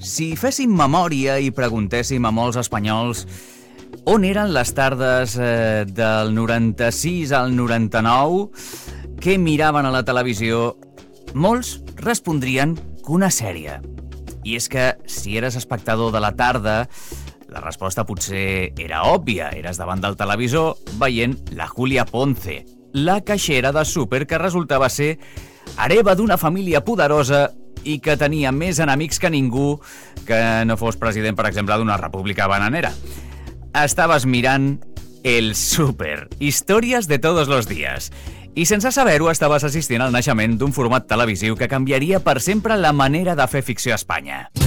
Si féssim memòria i preguntéssim a molts espanyols on eren les tardes del 96 al 99, què miraven a la televisió, molts respondrien que una sèrie. I és que si eres espectador de la tarda, la resposta potser era òbvia. Eres davant del televisor veient la Julia Ponce, la caixera de súper que resultava ser hereva d'una família poderosa i que tenia més enemics que ningú que no fos president, per exemple, d'una república bananera. Estaves mirant El Súper, històries de tots els dies. I sense saber-ho estaves assistint al naixement d'un format televisiu que canviaria per sempre la manera de fer ficció a Espanya.